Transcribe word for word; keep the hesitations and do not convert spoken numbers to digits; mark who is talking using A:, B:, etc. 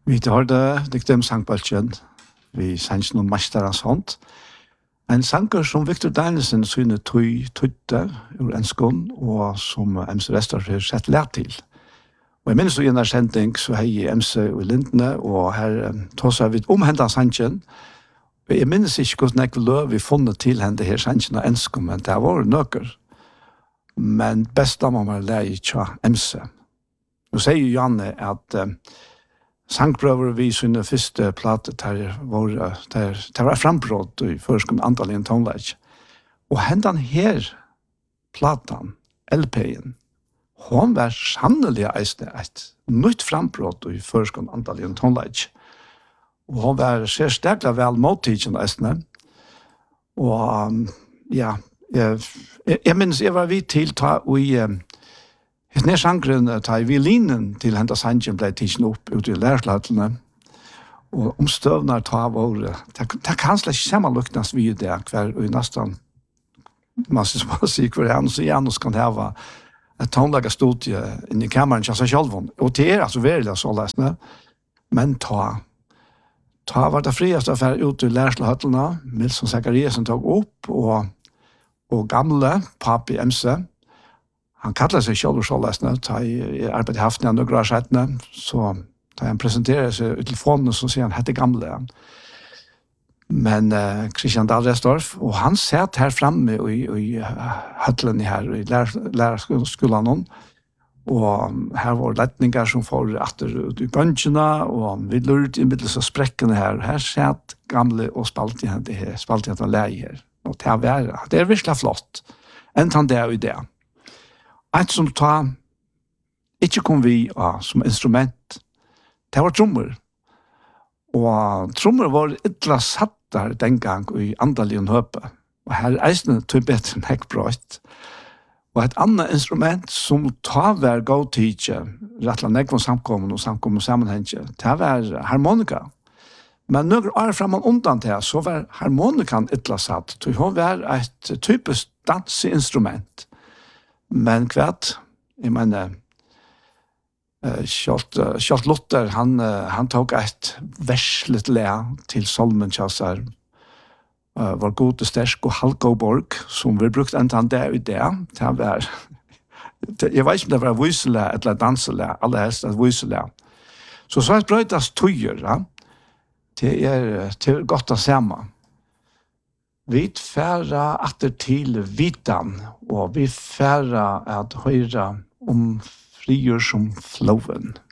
A: Vi har det diktem sangbaltjen, vi sanns noen mesterens hånd. En sanger som Victor Danielsen syne tøy tøyte ur enskån, og som M C Vestar har sett lært til. Og jeg minnes jo i en sending, så har jeg M C i Lindene, og her tås jeg vidt omhendet sangen. Og jeg minnes ikke hvordan jeg løv vi funnet til henne her sangen av enskån, men det var nøkker. Men best av meg lærer ikke M C. Nå sier jo Janne at uh, sangprøver vi sine første plate der var, der, der var frambrått i førskom antall i en tonelage. Og hendan her platan, L P-en, hon var sannelig eisne et nytt frambrått i førskom antall i en tonelage. Og hon var ser stegla vel mottidgen eisne. Og um, ja, jeg, jeg, jeg minns jeg var vidt til ta og i um, Hitt nær sangren ta i violinen til henda sangen blei tidsen opp ut i lærerslatene. Og omstøvnar ta våre, det kan slett ikke samme luktens vi det, hver og i nesten, man skal bare si hver han, så gjerne kan heva et tonlaga studie inn i kammeren til seg selv. Og det er altså veldig så lesende. Men ta, ta var det frieste affær ut i lærerslatene, Milson Zachariasen tog opp, og, og gamle, papi M C, han kallar seg selv og så lesende, ta i, i arbeid i haften og grasjettene, så da han presenterer seg i telefonen, så sier han, hette gamle. Men uh, Christian Dahlresdorf, og han satt her framme i, i høtlen her, i lærerskolen, og her var lettninger som får etter ut i bønnsjene, og vi lurte i middels av sprekkene her, og her satt gamle og spalte igjen det her, spalte igjen det leie her. Og det er, det er virkelig flott. Enn han det er jo det. Et som ta, ikke kom vi ja, som instrument, det var trommer. Og trommer var ytla satt der den gang i Andalien Høpe. Og her eisne tog bedre enn hekkbrøyt. Og et annet instrument som ta var gåtidje, rettla negv og samkommen og samkommen sammenhengje, det var harmonika. Men nøkker år framan undan til, så var harmonikan ytla satt, så hun var et typisk danseinstrument. Men kvært, jeg mener, uh, Kjalt, uh, Kjalt Luther, han, uh, han tok et verslet le til Solmen Kjassar, uh, var god og stersk og Halkoborg, som vi brukte enda han det i det. Det var, jeg vet ikke om det var vysele eller dansele, aller helst et vysele. Så så er det brøytas tøyer, ja. Det er til godt å se meg. Vi færa atter til vitan, og vi færa at høyra om frier som floven.